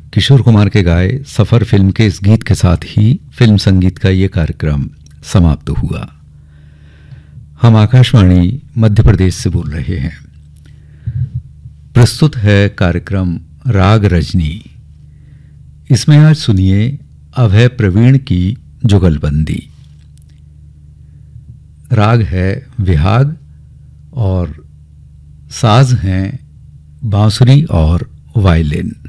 किशोर कुमार के गाए सफ़र फिल्म के इस गीत के साथ ही फिल्म संगीत का ये कार्यक्रम समाप्त हुआ। हम आकाशवाणी मध्य प्रदेश से बोल रहे हैं। प्रस्तुत है कार्यक्रम राग रजनी। इसमें आज सुनिए अभय प्रवीण की जुगलबंदी। राग है विहाग और साज हैं बांसुरी और वायलिन।